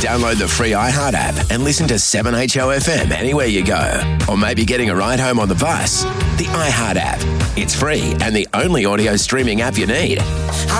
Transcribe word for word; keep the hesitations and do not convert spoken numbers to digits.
Download the free iHeart app and listen to seven H O F M anywhere you go. Or maybe getting a ride home on the bus. The iHeart app. It's free and the only audio streaming app you need.